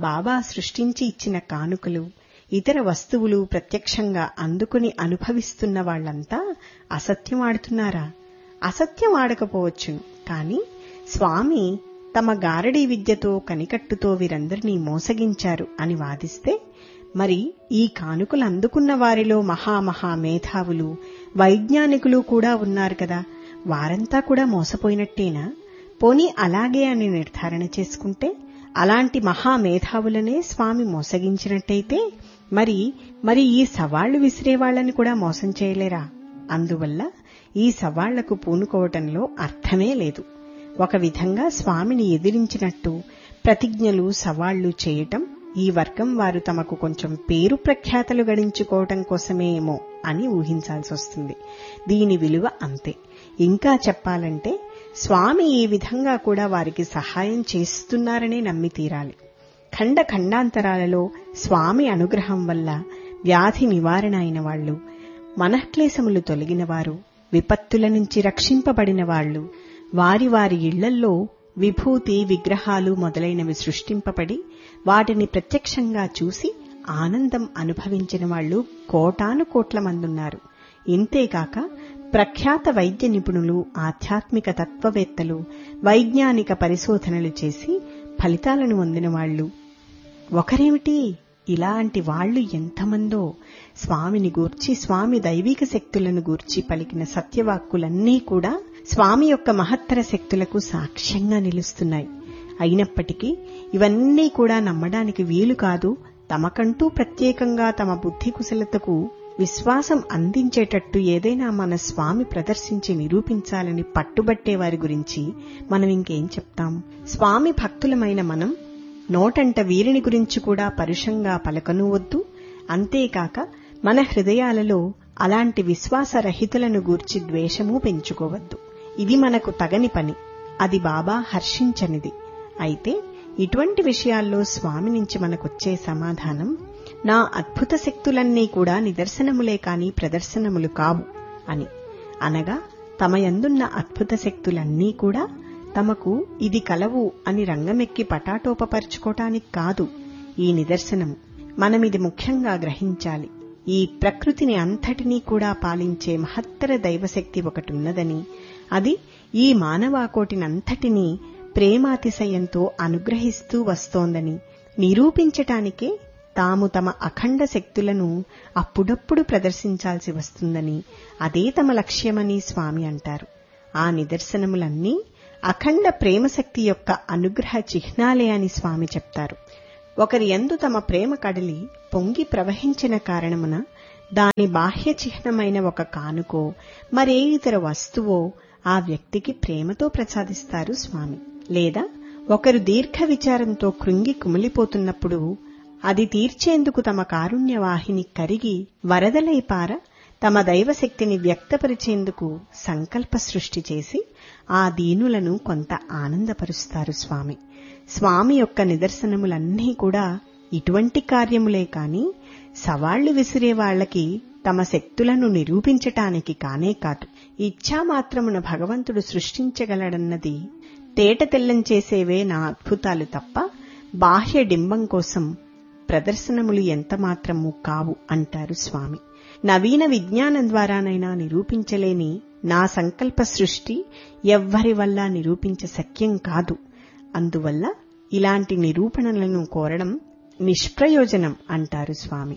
బాబా సృష్టించి ఇచ్చిన కానుకలు, ఇతర వస్తువులు ప్రత్యక్షంగా అందుకుని అనుభవిస్తున్న వాళ్లంతా అసత్యం ఆడుతున్నారా? అసత్యం ఆడకపోవచ్చును, కాని స్వామి తమ గారడీ విద్యతో కనికట్టుతో వీరందరినీ మోసగించారు అని వాదిస్తే, మరి ఈ కానుకలు అందుకున్న వారిలో మహామహా మేధావులు, వైజ్ఞానికులు కూడా ఉన్నారు కదా, వారంతా కూడా మోసపోయినట్టేనా? పోనీ అలాగే అని నిర్ధారణ చేసుకుంటే, అలాంటి మహామేధావులనే స్వామి మోసగించినట్టయితే మరి ఈ సవాళ్లు విసిరేవాళ్లని కూడా మోసం చేయలేరా? అందువల్ల ఈ సవాళ్లకు పూనుకోవటంలో అర్థమే లేదు. ఒక విధంగా స్వామిని ఎదిరించినట్టు ప్రతిజ్ఞలు, సవాళ్లు చేయటం ఈ వర్గం వారు తమకు కొంచెం పేరు ప్రఖ్యాతలు గడించుకోవటం కోసమేమో అని ఊహించాల్సొస్తుంది. దీని విలువ అంతే. ఇంకా చెప్పాలంటే స్వామి ఈ విధంగా కూడా వారికి సహాయం చేస్తున్నారనే నమ్మి తీరాలి. ఖండాంతరాలలో స్వామి అనుగ్రహం వల్ల వ్యాధి నివారణ అయిన వాళ్లు, మనఃక్లేశములు తొలగిన వారు, విపత్తుల నుంచి రక్షింపబడిన వాళ్లు, వారి వారి ఇళ్లల్లో విభూతి విగ్రహాలు మొదలైనవి సృష్టింపబడి వాటిని ప్రత్యక్షంగా చూసి ఆనందం అనుభవించిన వాళ్లు కోటాను కోట్ల మందున్నారు. ఇంతేకాక ప్రఖ్యాత వైద్య నిపుణులు, ఆధ్యాత్మిక తత్వవేత్తలు వైజ్ఞానిక పరిశోధనలు చేసి ఫలితాలను పొందిన వాళ్లు ఒకరేమిటి, ఇలాంటి వాళ్లు ఎంతమందో స్వామిని గూర్చి, స్వామి దైవిక శక్తులను గూర్చి పలికిన సత్యవాక్కులన్నీ కూడా స్వామి యొక్క మహత్తర శక్తులకు సాక్ష్యంగా నిలుస్తున్నాయి. అయినప్పటికీ ఇవన్నీ కూడా నమ్మడానికి వీలు కాదు. తమకంటూ ప్రత్యేకంగా తమ బుద్ధి కుశలతకు విశ్వాసం అందించేటట్టు ఏదైనా మన స్వామి ప్రదర్శించి నిరూపించాలని పట్టుబట్టే వారి గురించి మనం ఇంకేం చెప్తాం? స్వామి భక్తులమైన మనం నోటంట వీరిని గురించి కూడా పరుషంగా పలకనూవద్దు. అంతేకాక మన హృదయాలలో అలాంటి విశ్వాసరహితులను గూర్చి ద్వేషమూ పెంచుకోవద్దు. ఇది మనకు తగని పని, అది బాబా హర్షించనిది. అయితే ఇటువంటి విషయాల్లో స్వామి నుంచి మనకొచ్చే సమాధానం, నా అద్భుత శక్తులన్నీ కూడా నిదర్శనములే కాని ప్రదర్శనములు కావు అని. అనగా తమ యందున్న అద్భుత శక్తులన్నీ కూడా తమకు ఇది కలవు అని రంగమెక్కి పటాటోపపరుచుకోటానికి కాదు ఈ నిదర్శనము. మనమిది ముఖ్యంగా గ్రహించాలి. ఈ ప్రకృతిని అంతటినీ కూడా పాలించే మహత్తర దైవశక్తి ఒకటున్నదని, అది ఈ మానవాకోటినంతటినీ ప్రేమాతిశయంతో అనుగ్రహిస్తూ వస్తోందని నిరూపించటానికే తాము తమ అఖండ శక్తులను అప్పుడప్పుడు ప్రదర్శించాల్సి వస్తుందని, అదే తమ లక్ష్యమని స్వామి అంటారు. ఆ నిదర్శనములన్నీ అఖండ ప్రేమశక్తి యొక్క అనుగ్రహ చిహ్నాలే అని స్వామి చెప్తారు. ఒకరి యందు తమ ప్రేమ కడలి పొంగి ప్రవహించిన కారణమున దాని బాహ్య చిహ్నమైన ఒక కానుకో మరే ఇతర వస్తువో ఆ వ్యక్తికి ప్రేమతో ప్రసాదిస్తారు స్వామి. లేదా ఒకరు దీర్ఘ విచారంతో కృంగి కుమిలిపోతున్నప్పుడు అది తీర్చేందుకు తమ కారుణ్యవాహిని కరిగి వరదలై పార తమ దైవశక్తిని వ్యక్తపరిచేందుకు సంకల్ప సృష్టి చేసి ఆ దీనులను కొంత ఆనందపరుస్తారు స్వామి. స్వామి యొక్క నిదర్శనములన్నీ కూడా ఇటువంటి కార్యములే కాని సవాళ్లు విసిరే వాళ్లకి తమ శక్తులను నిరూపించటానికి కానే కాదు. ఇచ్ఛామాత్రమున భగవంతుడు సృష్టించగలడన్నది తేటతెల్లం చేసేవే నా అద్భుతాలు తప్ప బాహ్య డింబం కోసం ప్రదర్శనములు ఎంతమాత్రమూ కావు అంటారు స్వామి. నవీన విజ్ఞానం ద్వారానైనా నిరూపించలేని నా సంకల్ప సృష్టి ఎవ్వరి వల్ల నిరూపించ శక్యం కాదు. అందువల్ల ఇలాంటి నిరూపణలను కోరడం నిష్ప్రయోజనం అంటారు స్వామి.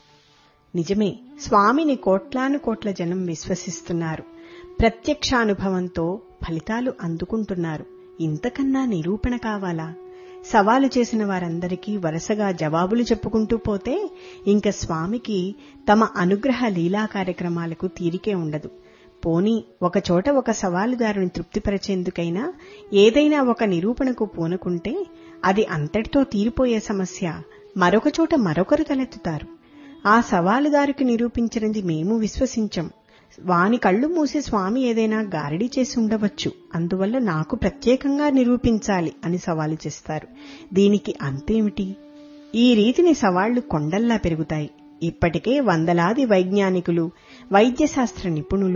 నిజమే, స్వామిని కోట్లాను కోట్ల జనం విశ్వసిస్తున్నారు. ప్రత్యక్షానుభవంతో ఫలితాలు అందుకుంటున్నారు. ఇంతకన్నా నిరూపణ కావాలా? సవాలు చేసిన వారందరికీ వరుసగా జవాబులు చెప్పుకుంటూ పోతే ఇంక స్వామికి తమ అనుగ్రహ లీలా కార్యక్రమాలకు తీరికే ఉండదు. పోనీ ఒకచోట ఒక సవాలుదారుని తృప్తిపరిచేందుకైనా ఏదైనా ఒక నిరూపణకు పూనుకుంటే అది అంతటితో తీరిపోయే సమస్య మరొక చోట మరొకరు తలెత్తుతారు. ఆ సవాలుదారికి నిరూపించినది మేము విశ్వసించం, వాని కళ్లు మూసి స్వామి ఏదైనా గారడీ చేసి ఉండవచ్చు, అందువల్ల నాకు ప్రత్యేకంగా నిరూపించాలి అని సవాలు చేస్తారు. దీనికి అంతేమిటి? ఈ రీతిని సవాళ్లు కొండల్లా పెరుగుతాయి. ఇప్పటికే వందలాది వైజ్ఞానికులు, వైద్యశాస్త్ర నిపుణులు,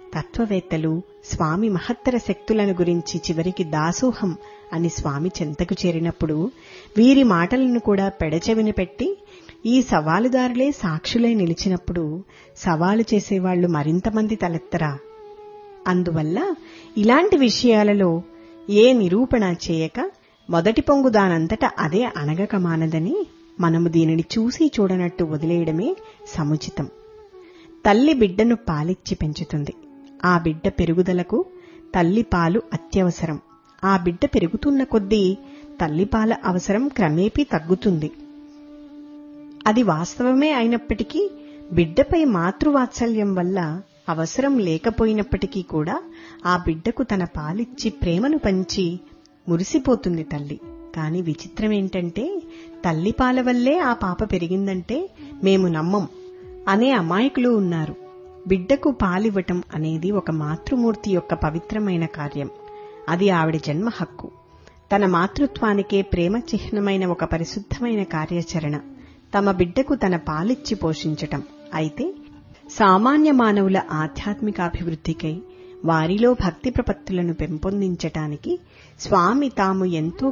తత్వవేత్తలు స్వామి మహత్తర శక్తులను గురించి చివరికి దాసోహం అని స్వామి చెంతకు చేరినప్పుడు వీరి మాటలను కూడా పెడచెవిన పెట్టి ఈ సవాలుదారులే సాక్షులై నిలిచినప్పుడు సవాలు చేసేవాళ్లు మరింతమంది తలెత్తరా? అందువల్ల ఇలాంటి విషయాలలో ఏ నిరూపణ చేయక మొదటి పొంగు దానంతట అదే అణగక మానదని మనము దీనిని చూసి చూడనట్టు వదిలేయడమే సముచితం. తల్లి బిడ్డను పాలిచ్చి పెంచుతుంది. ఆ బిడ్డ పెరుగుదలకు తల్లి పాలు అత్యవసరం. ఆ బిడ్డ పెరుగుతున్న కొద్దీ తల్లిపాల అవసరం క్రమేపీ తగ్గుతుంది. అది వాస్తవమే అయినప్పటికీ బిడ్డపై మాతృవాత్సల్యం వల్ల అవసరం లేకపోయినప్పటికీ కూడా ఆ బిడ్డకు తన పాలిచ్చి ప్రేమను పంచి మురిసిపోతుంది తల్లి. కాని విచిత్రమేంటంటే తల్లిపాల వల్లే ఆ పాప పెరిగిందంటే మేము నమ్మం అనే అమాయకులు ఉన్నారు. బిడ్డకు పాలివ్వటం అనేది ఒక మాతృమూర్తి యొక్క పవిత్రమైన కార్యం. అది ఆవిడ జన్మ హక్కు. తన మాతృత్వానికే ప్రేమ చిహ్నమైన ఒక పరిశుద్ధమైన కార్యాచరణ తమ బిడ్డకు తన పాలిచ్చి పోషించటం. అయితే సామాన్య మానవుల ఆధ్యాత్మికాభివృద్ధికై వారిలో భక్తి ప్రపత్తులను పెంపొందించటానికి స్వామి తాము ఎంతో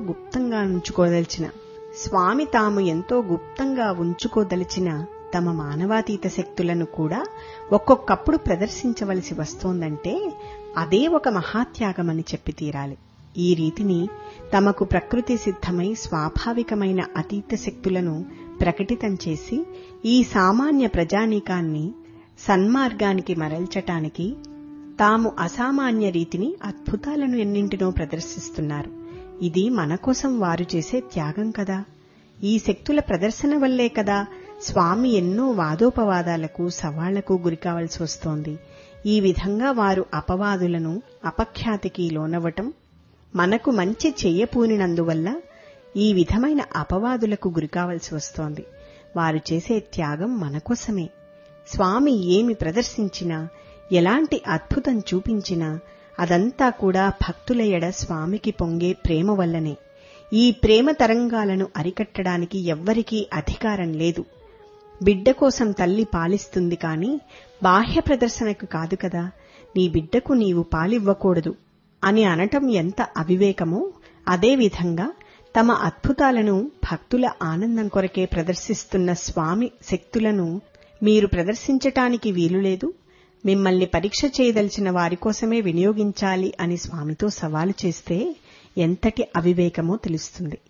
గుప్తంగా ఉంచుకోదలిచిన తమ మానవాతీత శక్తులను కూడా ఒక్కొక్కప్పుడు ప్రదర్శించవలసి వస్తోందంటే అదే ఒక మహాత్యాగమని చెప్పి తీరాలి. ఈ రీతిని తమకు ప్రకృతి సిద్ధమై స్వాభావికమైన అతీత శక్తులను ప్రకటితం చేసి ఈ సామాన్య ప్రజానీకాన్ని సన్మార్గానికి మరల్చటానికి తాము అసామాన్య రీతిని అద్భుతాలను ఎన్నింటినో ప్రదర్శిస్తున్నారు. ఇది మన కోసం వారు చేసే త్యాగం కదా. ఈ శక్తుల ప్రదర్శన వల్లే కదా స్వామి ఎన్నో వాదోపవాదాలకు సవాళ్లకు గురికావలసి వస్తోంది. ఈ విధంగా వారు అపవాదులను అపఖ్యాతికి లోనవటం మనకు మంచి చెయ్యపూనినందువల్ల ఈ విధమైన అపవాదులకు గురికావలసి వస్తోంది. వారు చేసే త్యాగం మనకోసమే. స్వామి ఏమి ప్రదర్శించినా ఎలాంటి అద్భుతం చూపించినా అదంతా కూడా భక్తుల ఎడ స్వామికి పొంగే ప్రేమ వల్లనే. ఈ ప్రేమ తరంగాలను అరికట్టడానికి ఎవ్వరికీ అధికారం లేదు. బిడ్డ కోసం తల్లి పాలిస్తుంది కాని బాహ్య ప్రదర్శనకు కాదు కదా. నీ బిడ్డకు నీవు పాలివ్వకూడదు అని అనటం ఎంత అవివేకమో అదేవిధంగా తమ అద్భుతాలను భక్తుల ఆనందం కొరకే ప్రదర్శిస్తున్న స్వామి శక్తులను మీరు ప్రదర్శించటానికి వీలులేదు, మిమ్మల్ని పరీక్ష చేయదలిచిన వారి కోసమే వినియోగించాలి అని స్వామితో సవాలు చేస్తే ఎంతటి అవివేకమో తెలుస్తుంది.